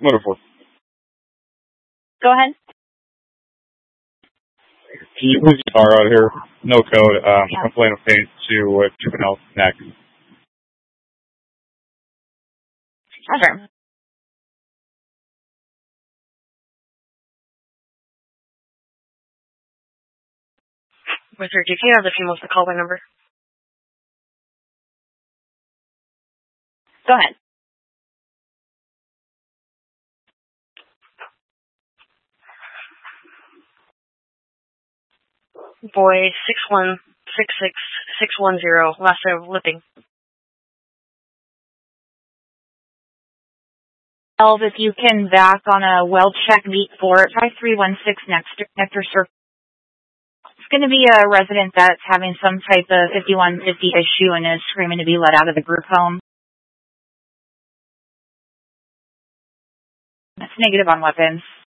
Motorford. Go ahead. Can you please get car out here? No code. Complaint of paint to juvenile neck. Sure. Mr. Do you have the female's callback number? Go ahead. Boy 6166610, last name Lipping. If you can back on a well check meet for 5316 Nectar Circle. It's going to be a resident that's having some type of 5150 issue and is screaming to be let out of the group home. That's negative on weapons.